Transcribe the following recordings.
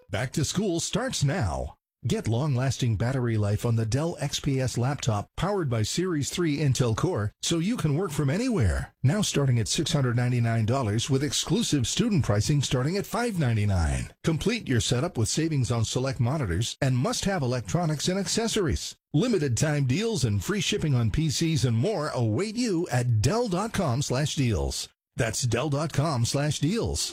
Back to school starts now. Get long-lasting battery life on the Dell XPS laptop powered by Series 3 Intel Core so you can work from anywhere. Now starting at $699 with exclusive student pricing starting at $599. Complete your setup with savings on select monitors and must-have electronics and accessories. Limited time deals and free shipping on PCs and more await you at Dell.com/deals. That's Dell.com/deals.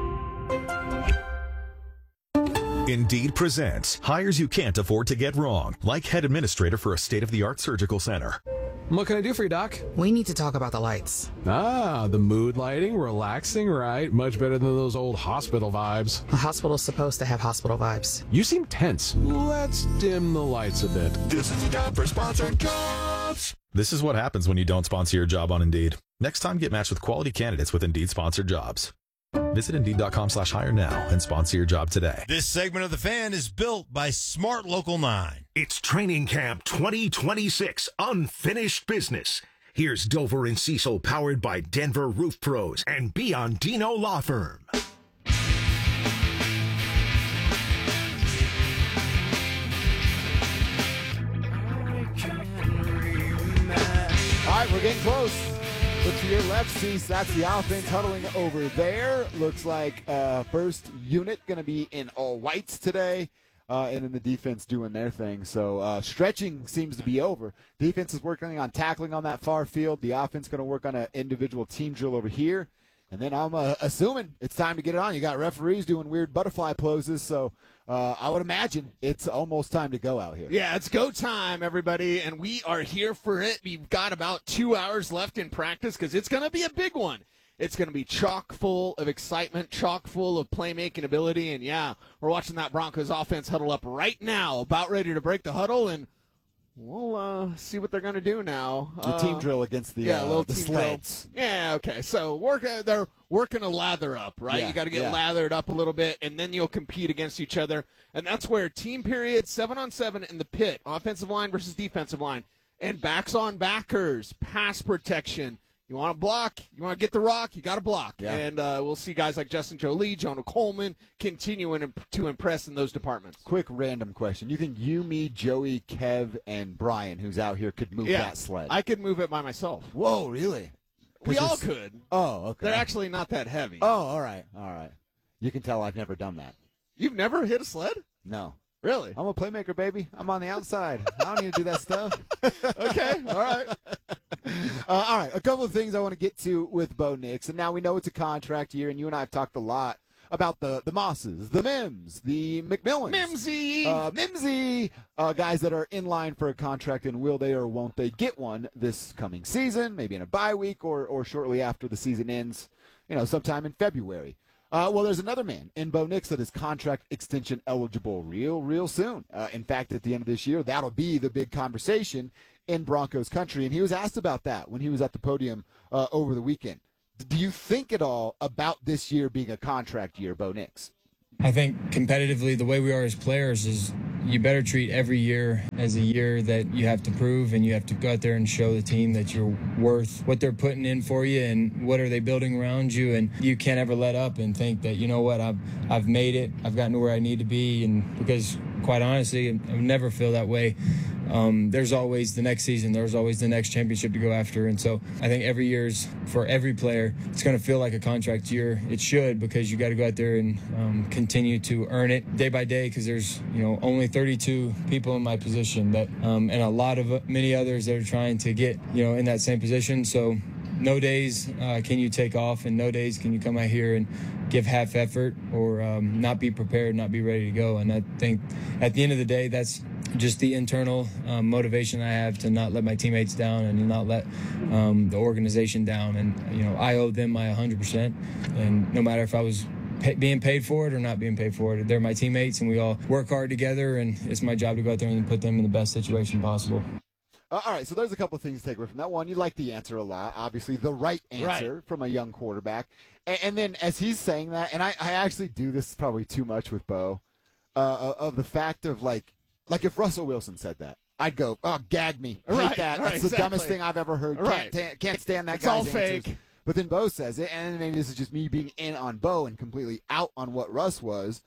Indeed presents hires you can't afford to get wrong, like head administrator for a state-of-the-art surgical center. What can I do for you, Doc? We need to talk about the lights. Ah, the mood lighting, relaxing, right? Much better than those old hospital vibes. A hospital's supposed to have hospital vibes. You seem tense. Let's dim the lights a bit. This is time for sponsored jobs. This is what happens when you don't sponsor your job on Indeed. Next time, get matched with quality candidates with Indeed sponsored jobs. Visit Indeed.com/hire now and sponsor your job today. This segment of The Fan is built by Smart Local 9. It's Training Camp 2026, Unfinished Business. Here's Dover and Cecil, powered by Denver Roof Pros and Biondino Law Firm. All right, we're getting close. Look to your left, Cease. That's the offense huddling over there. Looks like first unit going to be in all whites today, and then the defense doing their thing. So stretching seems to be over. Defense is working on tackling on that far field. The offense going to work on an individual team drill over here. And then I'm assuming it's time to get it on. You got referees doing weird butterfly poses, so I would imagine it's almost time to go out here. Yeah, it's go time, everybody, and we are here for it. We've got about 2 hours left in practice because it's going to be a big one. It's going to be chock full of excitement, chock full of playmaking ability, and yeah, we're watching that Broncos offense huddle up right now, about ready to break the huddle, and we'll see what they're going to do now. The team drill against the sleds. Drill. Yeah, okay. So they're working to lather up, right? Yeah, you got to get lathered up a little bit, and then you'll compete against each other. And that's where team period, 7-on-7 in the pit, offensive line versus defensive line, and backs on backers, pass protection. You want to block, you want to get the rock, you got to block. Yeah. And we'll see guys like Justin Jolie, Jonah Coleman continuing to impress in those departments. Quick random question. You think you, me, Joey, Kev, and Brian, who's out here, could move that sled? I could move it by myself. Whoa, really? We all could. Oh, okay. They're actually not that heavy. Oh, all right. You can tell I've never done that. You've never hit a sled? No. Really? I'm a playmaker, baby. I'm on the outside. I don't need to do that stuff. Okay, all right. All right, a couple of things I want to get to with Bo Nix. And now we know it's a contract year, and you and I have talked a lot about the Mosses, the Mims, the McMillans. Mimsy! Guys that are in line for a contract, and will they or won't they get one this coming season, maybe in a bye week or shortly after the season ends, sometime in February. Well, there's another man in Bo Nix that is contract extension eligible real soon. In fact, at the end of this year, that'll be the big conversation in Broncos country. And he was asked about that when he was at the podium over the weekend. Do you think at all about this year being a contract year, Bo Nix? I think competitively, the way we are as players is you better treat every year as a year that you have to prove, and you have to go out there and show the team that you're worth what they're putting in for you and what are they building around you. And you can't ever let up and think that, you know what, I've made it, I've gotten to where I need to be. And because quite honestly, I never feel that way. There's always the next season. There's always the next championship to go after. And so I think every year's, for every player, it's going to feel like a contract year. It should, because you got to go out there and continue to earn it day by day, because there's, only 32 people in my position that, and a lot of many others that are trying to get, in that same position. So no days can you take off, and no days can you come out here and give half effort or not be prepared, not be ready to go. And I think at the end of the day, that's just the internal motivation I have to not let my teammates down and not let the organization down. And, I owe them my 100%. And no matter if I was being paid for it or not being paid for it, they're my teammates, and we all work hard together, and it's my job to go out there and put them in the best situation possible. All right, so there's a couple of things to take away from that. One, you like the answer a lot, obviously the right answer from a young quarterback. And then as he's saying that, and I actually do this probably too much with Bo, of the fact of like if Russell Wilson said that, I'd go, oh, gag me. Hate that. That's the dumbest thing I've ever heard. Can't stand that it's guy's all answers. fake. But then Bo says it, and maybe this is just me being in on Bo and completely out on what Russ was.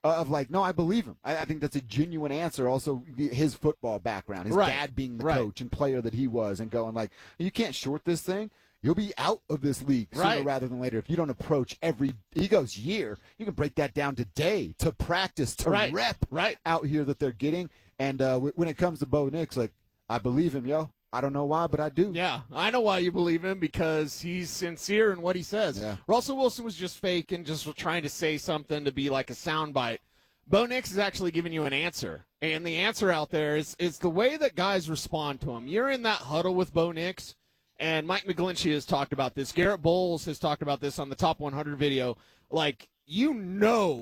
of like, no, I believe him. I think that's a genuine answer. Also, his football background, his dad being the coach and player that he was, and going like, you can't short this thing. You'll be out of this league sooner rather than later if you don't approach he goes year. You can break that down to day, to practice, to rep out here that they're getting. And when it comes to Bo Nix, like, I believe him, yo. I don't know why, but I do. Yeah, I know why you believe him, because he's sincere in what he says. Yeah. Russell Wilson was just faking, just trying to say something to be like a soundbite. Bo Nix is actually giving you an answer, and the answer out there is the way that guys respond to him. You're in that huddle with Bo Nix, and Mike McGlinchey has talked about this. Garrett Bowles has talked about this on the Top 100 video. Like, you've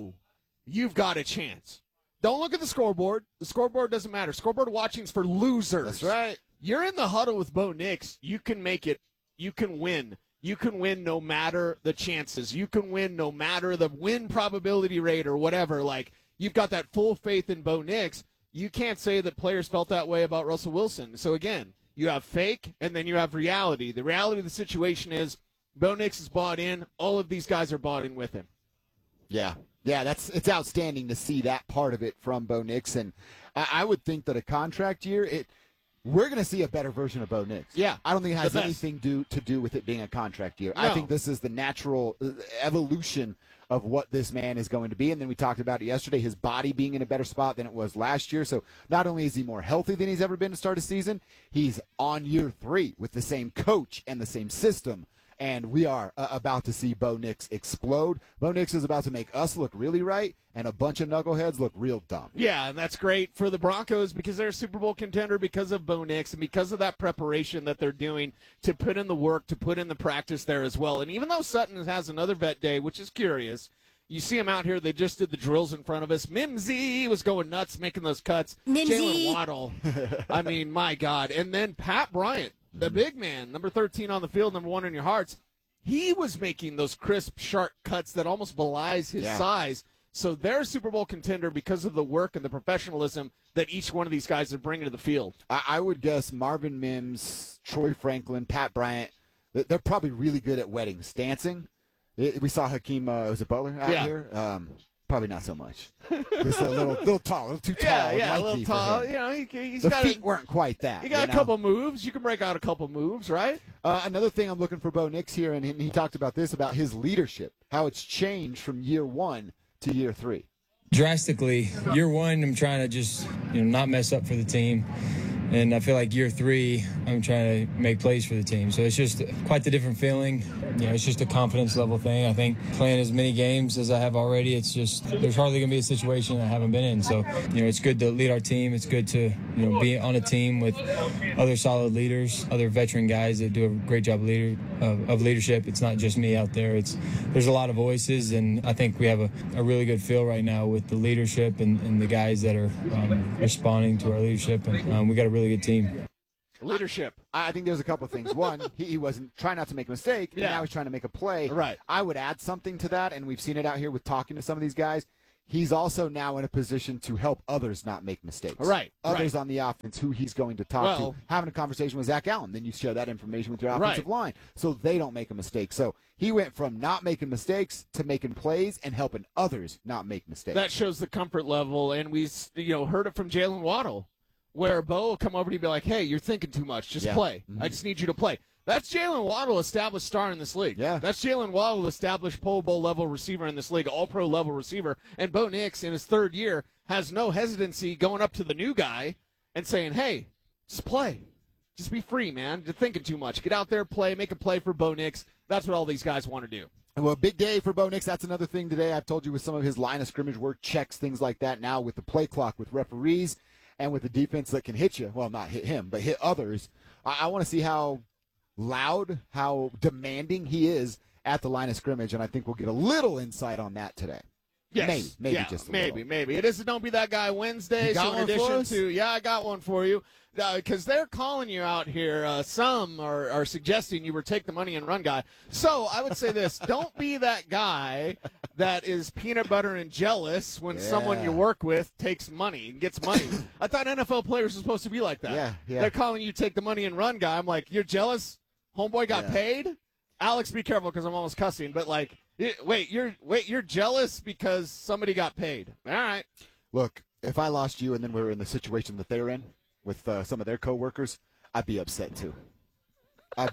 got a chance. Don't look at the scoreboard. The scoreboard doesn't matter. Scoreboard watching's for losers. That's right. You're in the huddle with Bo Nix. You can make it. You can win. You can win no matter the chances. You can win no matter the win probability rate or whatever. Like, you've got that full faith in Bo Nix. You can't say that players felt that way about Russell Wilson. So, again, you have fake, and then you have reality. The reality of the situation is Bo Nix is bought in. All of these guys are bought in with him. Yeah. Yeah, it's outstanding to see that part of it from Bo Nix. And I would think that a contract year, we're going to see a better version of Bo Nix. Yeah. I don't think it has anything to do with it being a contract year. No. I think this is the natural evolution of what this man is going to be. And then we talked about it yesterday, his body being in a better spot than it was last year. So not only is he more healthy than he's ever been to start a season, he's on year 3 with the same coach and the same system. And we are about to see Bo Nix explode. Bo Nix is about to make us look really right and a bunch of knuckleheads look real dumb. Yeah, and that's great for the Broncos because they're a Super Bowl contender because of Bo Nix and because of that preparation that they're doing to put in the work, to put in the practice there as well. And even though Sutton has another vet day, which is curious, you see him out here. They just did the drills in front of us. Mimsy was going nuts making those cuts. Jalen Waddle. I mean, my God. And then Pat Bryant, the big man, number 13 on the field, number 1 in your hearts. He was making those crisp, sharp cuts that almost belies his size. So they're a Super Bowl contender because of the work and the professionalism that each one of these guys are bringing to the field. I would guess Marvin Mims, Troy Franklin, Pat Bryant, they're probably really good at weddings. Dancing. We saw Hakeem, was it Butler out here? Probably not so much. Just a little tall, a little too tall. Yeah, a little tall. You know, he's the got feet weren't quite that. He got a couple moves. You can break out a couple moves, right? Another thing I'm looking for Bo Nix here, and he talked about this, about his leadership, how it's changed from year 1 to year 3. Drastically. Year 1, I'm trying to just not mess up for the team. And I feel like year 3, I'm trying to make plays for the team. So it's just quite the different feeling. It's just a confidence level thing. I think playing as many games as I have already, it's just there's hardly going to be a situation I haven't been in. So, it's good to lead our team. It's good to, be on a team with other solid leaders, other veteran guys that do a great job of leadership. It's not just me out there. There's a lot of voices, and I think we have a really good feel right now with the leadership and the guys that are responding to our leadership. And we got a really good team. Leadership. I think there's a couple of things. One, he wasn't trying not to make a mistake, and now he's trying to make a play. Right. I would add something to that, and we've seen it out here with talking to some of these guys. He's also now in a position to help others not make mistakes. Right. Others on the offense who he's going to talk to. Having a conversation with Zach Allen, then you share that information with your offensive line so they don't make a mistake. So he went from not making mistakes to making plays and helping others not make mistakes. That shows the comfort level, and we heard it from Jalen Waddle, where Bo will come over to you and be like, hey, you're thinking too much. Just play. I just need you to play. That's Jalen Waddle, established star in this league. Yeah. That's Jalen Waddle, established Pro Bowl level receiver in this league, all-pro level receiver. And Bo Nix, in his 3rd year, has no hesitancy going up to the new guy and saying, hey, just play. Just be free, man. You're thinking too much. Get out there, play, make a play for Bo Nix. That's what all these guys want to do. Well, big day for Bo Nix. That's another thing today. I've told you with some of his line of scrimmage work, checks, things like that now with the play clock, with referees, and with the defense that can hit you. Well, not hit him, but hit others. I want to see how loud, how demanding he is at the line of scrimmage, and I think we'll get a little insight on that today. Yes. Maybe just a little. Maybe. It is a Don't Be That Guy Wednesday. You got so in one addition for us? to, I got one for you. Because they're calling you out here. Some are suggesting you were take the money and run guy. So I would say this. Don't be that guy that is peanut butter and jealous when someone you work with takes money and gets money. I thought NFL players were supposed to be like that. Yeah. They're calling you take the money and run guy. I'm like, you're jealous? Homeboy got paid? Alex, be careful because I'm almost cussing. But, like, You're jealous because somebody got paid. All right. Look, if I lost you and then we were in the situation that they're in with some of their coworkers, I'd be upset too. I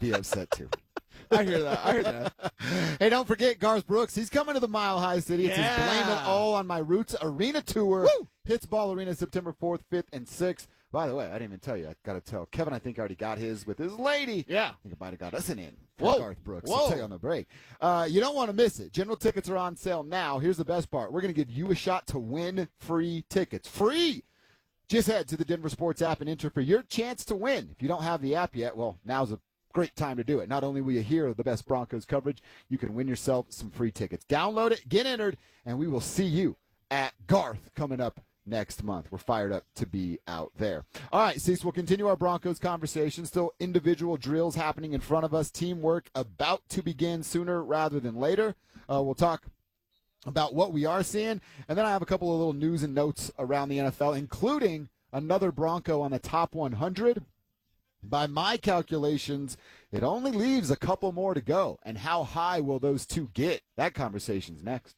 hear that. Hey, don't forget Garth Brooks. He's coming to the Mile High City. It's his Blame It All on My Roots Arena Tour. Woo! Hits Ball Arena September 4th, 5th, and 6th. By the way, I didn't even tell you. I got to tell Kevin, I think already got his with his lady. Yeah. I think it might have got us an in for Garth Brooks. I'll tell you on the break. You don't want to miss it. General tickets are on sale now. Here's the best part. We're going to give you a shot to win free tickets. Free! Just head to the Denver Sports app and enter for your chance to win. If you don't have the app yet, well, now's a great time to do it. Not only will you hear the best Broncos coverage, you can win yourself some free tickets. Download it, get entered, and we will see you at Garth coming up next month. We're fired up to be out there. All right, Cease, we'll continue our Broncos conversation. Still individual drills happening in front of us. Teamwork about to begin sooner rather than later. We'll talk about what we are seeing. And then I have a couple of little news and notes around the NFL, including another Bronco on the top 100. By my calculations, it only leaves a couple more to go. And how high will those two get? That conversation's next.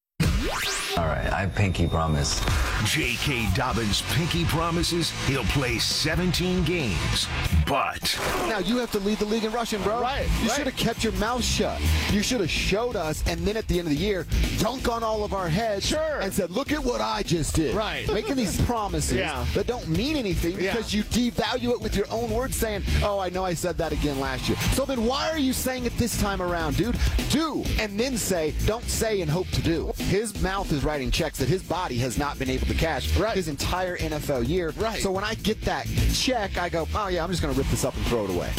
All right, I pinky promise. J.K. Dobbins pinky promises he'll play 17 games, but... Now, you have to lead the league in rushing, bro. Right. You should have kept your mouth shut. You should have showed us, and then at the end of the year, dunk on all of our heads and said, look at what I just did. Right. Making these promises that don't mean anything because you devalue it with your own words saying, oh, I know I said that again last year. So then why are you saying it this time around, dude? Do, and then say, don't say and hope to do. His mouth is writing checks that his body has not been able to cash his entire NFL year. Right. So when I get that check, I go, oh, yeah, I'm just going to rip this up and throw it away.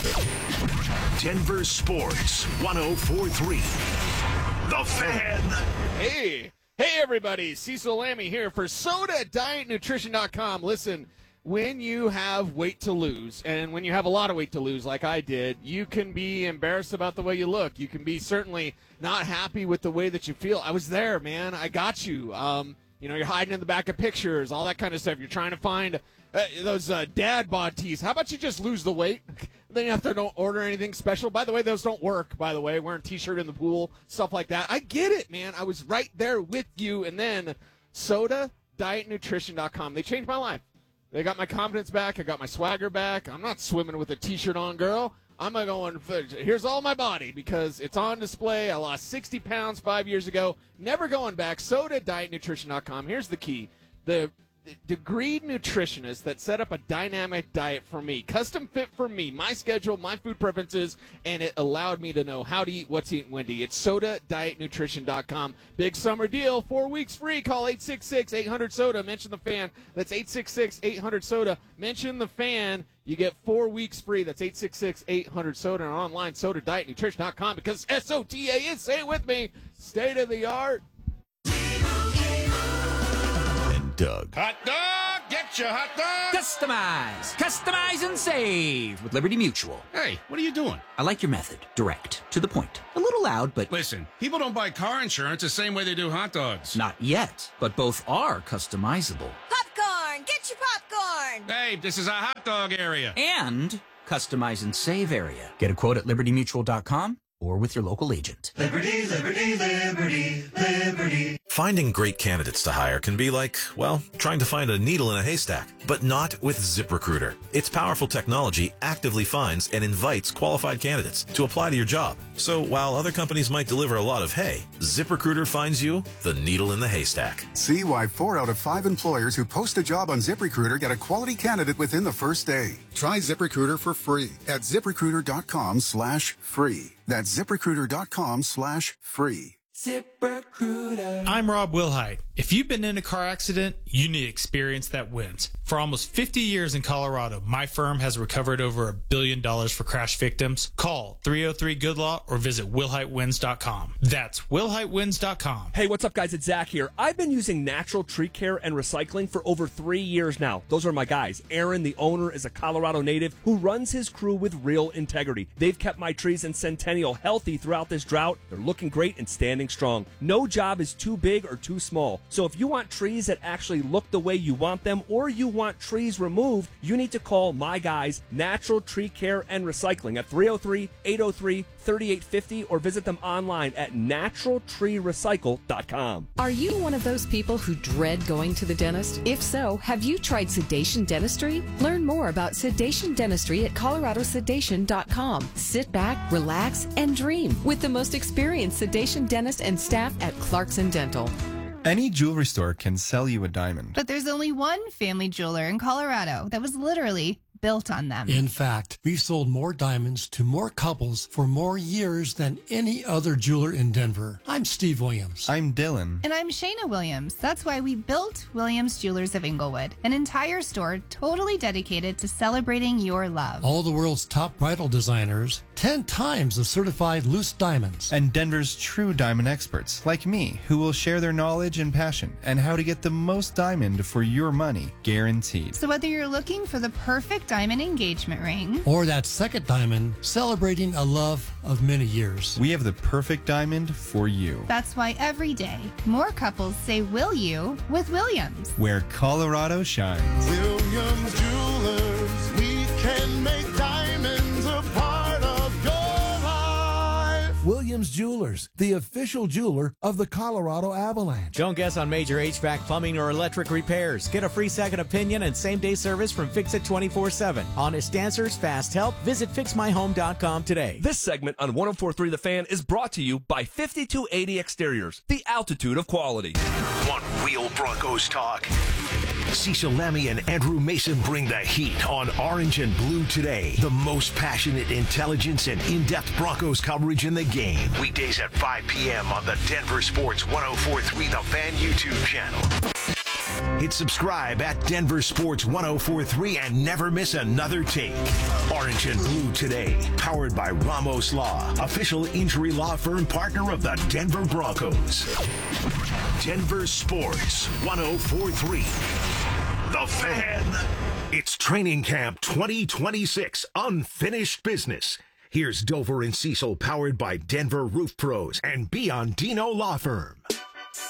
Denver Sports 104.3. The Fan. Hey, everybody. Cecil Lammy here for SodaDietNutrition.com. Listen, when you have weight to lose, and when you have a lot of weight to lose like I did, you can be embarrassed about the way you look. You can be certainly not happy with the way that you feel. I was there, man. I got you. You're hiding in the back of pictures, all that kind of stuff. You're trying to find those dad bod tees. How about you just lose the weight? Then you have to don't order anything special. By the way, those don't work, by the way. Wearing a T-shirt in the pool, stuff like that. I get it, man. I was right there with you. And then SodaDietNutrition.com. They changed my life. They got my confidence back. I got my swagger back. I'm not swimming with a T-shirt on, girl. I'm going, here's all my body because it's on display. I lost 60 pounds 5 years ago. Never going back. SodaDietNutrition.com. Here's the key. The degreed nutritionist that set up a dynamic diet for me, custom fit for me, my schedule, my food preferences, and it allowed me to know how to eat, what to eat, when to eat. It's SodaDietNutrition.com. Big summer deal, 4 weeks free. Call 866-800-SODA. Mention the fan. That's 866-800-SODA. Mention the fan. You get 4 weeks free. That's 866-800-SODA. And online, SodaDietNutrition.com, because SOTA is, say it with me, state of the art. Doug. Hot dog! Get your hot dog! Customize and save with Liberty Mutual. Hey, what are you doing? I like your method. Direct. To the point. A little loud, but... Listen, people don't buy car insurance the same way they do hot dogs. Not yet, but both are customizable. Popcorn! Get your popcorn! Hey, this is a hot dog area. And customize and save area. Get a quote at LibertyMutual.com or with your local agent. Liberty, liberty, liberty, liberty. Finding great candidates to hire can be like, well, trying to find a needle in a haystack, but not with ZipRecruiter. Its powerful technology actively finds and invites qualified candidates to apply to your job. So while other companies might deliver a lot of hay, ZipRecruiter finds you the needle in the haystack. See why 4 out of 5 employers who post a job on ZipRecruiter get a quality candidate within the first day. Try ZipRecruiter for free at ZipRecruiter.com/free. That's ZipRecruiter.com/free. ZipRecruiter. I'm Rob Wilhite. If you've been in a car accident, you need experience that wins. For almost 50 years in Colorado, my firm has recovered over $1 billion for crash victims. Call 303-GOOD-LAW or visit WilhiteWins.com. That's WilhiteWins.com. Hey, what's up, guys? It's Zach here. I've been using Natural Tree Care and Recycling for over 3 years now. Those are my guys. Aaron, the owner, is a Colorado native who runs his crew with real integrity. They've kept my trees in Centennial healthy throughout this drought. They're looking great and standing strong. No job is too big or too small. So if you want trees that actually look the way you want them, or you want trees removed, you need to call my guys, Natural Tree Care and Recycling, at 303-803-3850, or visit them online at naturaltreerecycle.com. Are you one of those people who dread going to the dentist? If so, have you tried sedation dentistry? Learn more about sedation dentistry at coloradosedation.com. Sit back, relax, and dream with the most experienced sedation dentist and staff at Clarkson Dental. Any jewelry store can sell you a diamond. But there's only one family jeweler in Colorado that was literally built on them. In fact, we've sold more diamonds to more couples for more years than any other jeweler in Denver. I'm Steve Williams. I'm Dylan. And I'm Shayna Williams. That's why we built Williams Jewelers of Inglewood, an entire store totally dedicated to celebrating your love. All the world's top bridal designers, 10 times of certified loose diamonds. And Denver's true diamond experts, like me, who will share their knowledge and passion and how to get the most diamond for your money, guaranteed. So whether you're looking for the perfect diamond engagement ring, or that second diamond celebrating a love of many years, we have the perfect diamond for you. That's why every day more couples say will you with Williams, where Colorado shines. Williams Jewelers, we can make diamonds a part of your life. Williams Jewelers, the official jeweler of the Colorado Avalanche. Don't guess on major HVAC, plumbing, or electric repairs. Get a free second opinion and same-day service from Fix It 24/7. Honest answers, fast help. Visit FixMyHome.com today. This segment on 104.3 The Fan is brought to you by 5280 Exteriors, the altitude of quality. Want real Broncos talk? Cecil Lemmy and Andrew Mason bring the heat on Orange and Blue Today. The most passionate intelligence and in-depth Broncos coverage in the game. Weekdays at 5 p.m. on the Denver Sports 104.3 The Fan YouTube channel. Hit subscribe at Denver Sports 104.3 and never miss another take. Orange and Blue Today, powered by Ramos Law, official injury law firm partner of the Denver Broncos. Denver Sports 104.3. The Fan. It's Training Camp 2026, unfinished business. Here's Dover and Cecil, powered by Denver Roof Pros and Biondino Law Firm.